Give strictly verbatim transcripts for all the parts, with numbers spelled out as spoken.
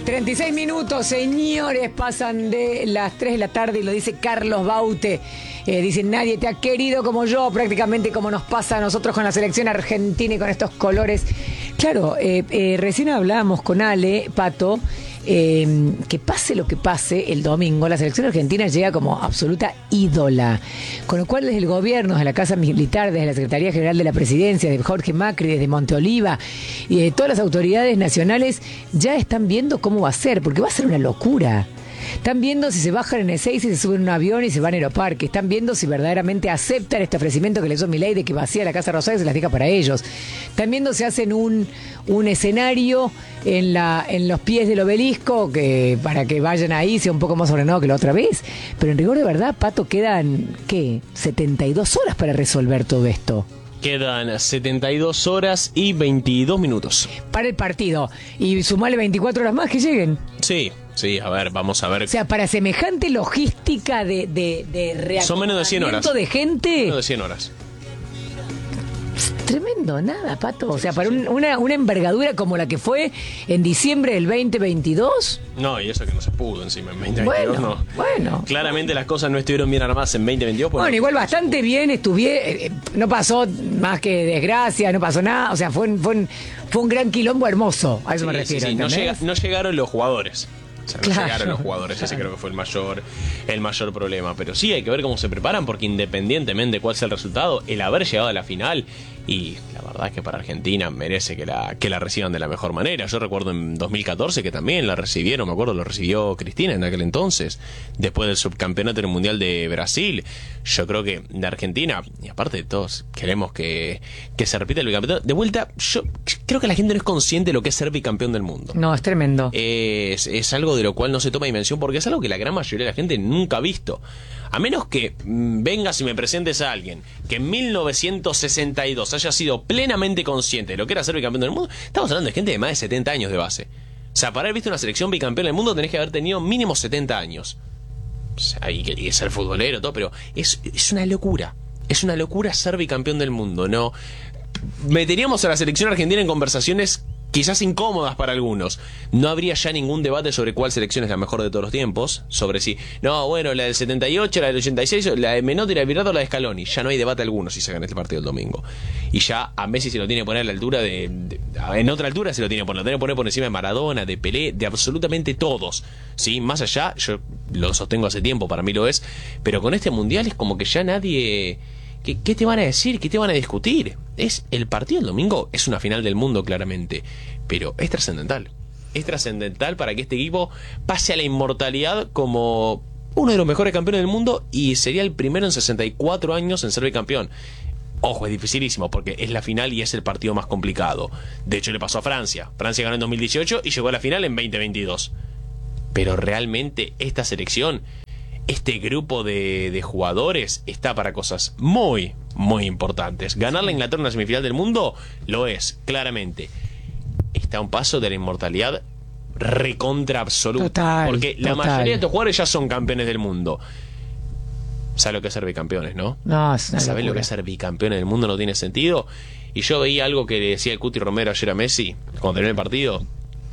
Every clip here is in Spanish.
treinta y seis minutos, señores, pasan de las tres de la tarde y lo dice Carlos Baute. Eh, dice, nadie te ha querido como yo, prácticamente como nos pasa a nosotros con la selección argentina y con estos colores. Claro, eh, eh, recién hablábamos con Ale, Pato, eh, que pase lo que pase el domingo, la selección argentina llega como absoluta ídola. Con lo cual desde el gobierno, desde la Casa Militar, desde la Secretaría General de la Presidencia, de Jorge Macri, desde Monteoliva y de todas las autoridades nacionales ya están viendo cómo va a ser, porque va a ser una locura. Están viendo si se bajan en Ezeiza y se suben en un avión y se van a Aeroparque. Están viendo si verdaderamente aceptan este ofrecimiento que le hizo Milei de que vacía la Casa Rosada y se las deja para ellos. Están viendo si hacen un, un escenario en, la, en los pies del obelisco que para que vayan ahí, sea un poco más ordenado que la otra vez. Pero en rigor de verdad, Pato, quedan, ¿qué? setenta y dos horas para resolver todo esto. Quedan setenta y dos horas y veintidós minutos. Para el partido. Y sumarle veinticuatro horas más que lleguen. Sí, sí, a ver, vamos a ver. O sea, para semejante logística de, de, de reaccionamiento son menos de cien horas. de gente. Menos de cien horas. Tremendo, nada, Pato. O sea, para un, una, una envergadura como la que fue en diciembre del veinte veintidós. No, y eso que no se pudo encima en veinte veintidós, bueno, no. Bueno. Claramente las cosas no estuvieron bien armadas en veinte veintidós. Bueno, igual bastante bien estuvieron. No pasó más que desgracia, no pasó nada. O sea, fue un, fue un, fue un gran quilombo hermoso. A eso sí, me refiero. Sí, sí. No, llega, no llegaron los jugadores. O sea, no claro, llegaron los jugadores, ese creo que fue el mayor, el mayor problema. Pero sí, hay que ver cómo se preparan, porque independientemente de cuál sea el resultado, el haber llegado a la final, y la verdad es que para Argentina merece que la, que la reciban de la mejor manera. Yo recuerdo en dos mil catorce que también la recibieron, me acuerdo, lo recibió Cristina en aquel entonces, después del subcampeonato en el Mundial de Brasil. Yo creo que de Argentina, y aparte de todos, queremos que, que se repita el bicampeonato. De vuelta, yo creo que la gente no es consciente de lo que es ser bicampeón del mundo. No, es tremendo. Es, es algo de lo cual no se toma dimensión, porque es algo que la gran mayoría de la gente nunca ha visto. A menos que mmm, vengas y me presentes a alguien que en mil novecientos sesenta y dos haya sido plenamente consciente de lo que era ser bicampeón del mundo, estamos hablando de gente de más de setenta años de base. O sea, para haber visto una selección bicampeón del mundo tenés que haber tenido mínimo setenta años. O sea, y, y ser futbolero, todo, pero es, es una locura. Es una locura ser bicampeón del mundo, ¿no? Meteríamos a la selección argentina en conversaciones quizás incómodas para algunos. No habría ya ningún debate sobre cuál selección es la mejor de todos los tiempos. Sobre si, no, bueno, la del setenta y ocho, la del ochenta y seis, la de Menotti, la de Virardo, la de Scaloni. Ya no hay debate alguno si se gana este partido el domingo. Y ya a Messi se lo tiene que poner a la altura de, de en otra altura se lo tiene que poner. Lo tiene que poner por encima de Maradona, de Pelé, de absolutamente todos. ¿Sí? Más allá, yo lo sostengo hace tiempo, para mí lo es. Pero con este mundial es como que ya nadie... ¿Qué, ¿Qué te van a decir? ¿Qué te van a discutir? Es el partido del domingo, es una final del mundo claramente, pero es trascendental. Es trascendental para que este equipo pase a la inmortalidad como uno de los mejores campeones del mundo, y sería el primero en sesenta y cuatro años en ser bicampeón. Ojo, es dificilísimo porque es la final y es el partido más complicado. De hecho, le pasó a Francia. Francia ganó en dos mil dieciocho y llegó a la final en veinte veintidós. Pero realmente esta selección, este grupo de, de jugadores está para cosas muy, muy importantes. Ganar la Inglaterra en la semifinal del mundo lo es, claramente. Está a un paso de la inmortalidad recontra absoluta. Total, porque la total. mayoría de estos jugadores ya son campeones del mundo. ¿Sabes lo que es ser bicampeones, no? No, es una ¿Sabes locura. lo que es ser bicampeones del mundo? No tiene sentido. Y yo veía algo que le decía el Cuti Romero ayer a Messi, cuando terminó el partido.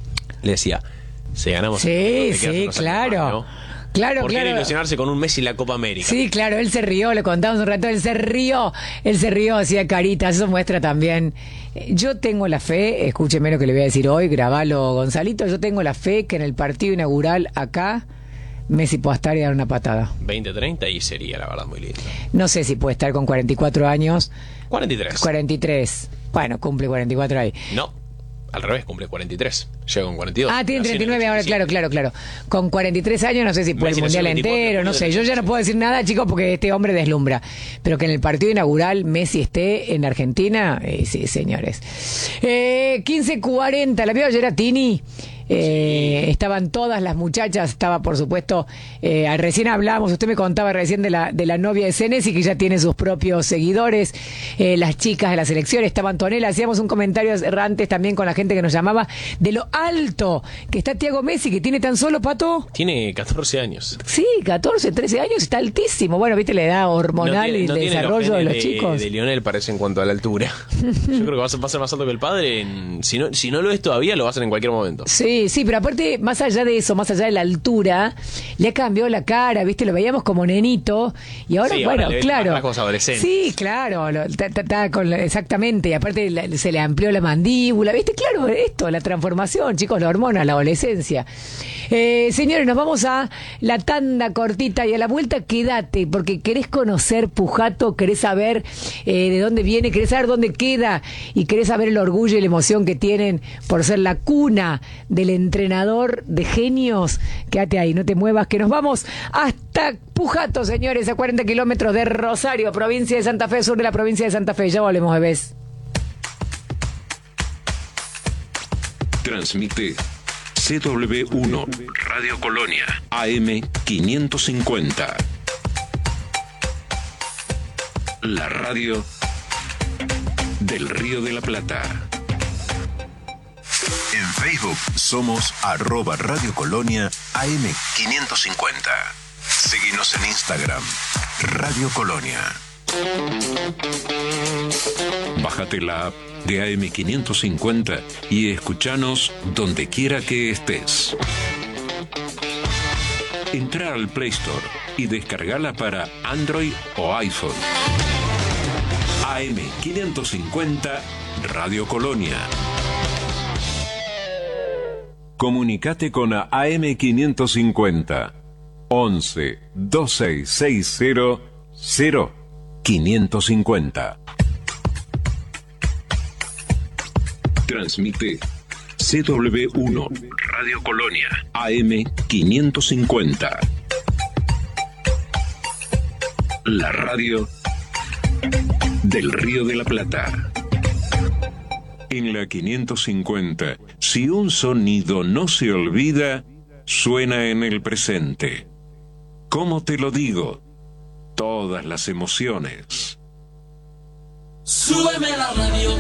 Le decía, si ganamos... Sí, sí, claro. Más, ¿no? Claro, ¿Por qué claro. ilusionarse con un Messi en la Copa América? Sí, claro, él se rió, le contamos un rato, él se rió, él se rió, hacía caritas, eso muestra también. Yo tengo la fe, escúcheme lo que le voy a decir hoy, grabalo, Gonzalito, yo tengo la fe que en el partido inaugural acá, Messi pueda estar y dar una patada. veinte treinta y sería, la verdad, muy lindo. No sé si puede estar con cuarenta y cuatro años. cuarenta y tres. cuarenta y tres. Bueno, cumple cuarenta y cuatro ahí. No. Al revés, cumple cuarenta y tres. Llega con cuarenta y dos. Ah, tiene treinta y nueve ahora, claro, claro, claro. Con cuarenta y tres años, no sé si puede el mundial entero, no sé. Yo ya no puedo decir nada, chicos, porque este hombre deslumbra. Pero que en el partido inaugural Messi esté en Argentina, eh, sí, señores. Eh, quince cuarenta, ¿la vio ayer a Tini? Eh, sí. Estaban todas las muchachas, estaba por supuesto, eh, recién hablábamos, usted me contaba recién de la, de la novia de Senesi, que ya tiene sus propios seguidores, eh, las chicas de la selección, estaban Antonella, hacíamos un comentario antes también con la gente que nos llamaba, de lo alto que está Thiago Messi, que tiene tan solo, Pato. Tiene catorce años. Sí, catorce, trece años, está altísimo. Bueno, viste la edad hormonal no tiene, no y el desarrollo los de los de, chicos. De Lionel parece en cuanto a la altura. Yo creo que va a ser, va a ser más alto que el padre. En, si, no, si no lo es todavía, lo va a hacer en cualquier momento. Sí. Sí, sí, pero aparte, más allá de eso, más allá de la altura, le ha cambiado la cara, ¿viste? Lo veíamos como nenito y ahora, Sí, bueno, ahora le ves claro. rasgos adolescentes. Sí, claro, lo- ta- ta- ta- con la- exactamente, y aparte la- se le amplió la mandíbula, ¿viste? Claro, esto, la transformación, chicos, la hormona, la adolescencia. Eh, señores, nos vamos a la tanda cortita y a la vuelta quédate, porque querés conocer Pujato, querés saber eh, de dónde viene, querés saber dónde queda y querés saber el orgullo y la emoción que tienen por ser la cuna del entrenador de genios. Quédate ahí, no te muevas, que nos vamos hasta Pujato, señores, a cuarenta kilómetros de Rosario, provincia de Santa Fe, sur de la provincia de Santa Fe. Ya volvemos, bebés. Transmite C W uno Radio Colonia A M quinientos cincuenta. La radio del Río de la Plata. En Facebook somos arroba Radio Colonia A M quinientos cincuenta. Seguinos en Instagram, Radio Colonia. Bájate la app de A M quinientos cincuenta y escuchanos donde quiera que estés. Entra al Play Store y descargala para Android o iPhone. A M quinientos cincuenta Radio Colonia. Comunicate con A M quinientos cincuenta once veintiséis sesenta cero quinientos cincuenta. Transmite C W uno Radio Colonia A M quinientos cincuenta. La radio del Río de la Plata. En la quinientos cincuenta, si un sonido no se olvida, suena en el presente. ¿Cómo te lo digo? Todas las emociones. Súbeme la radio.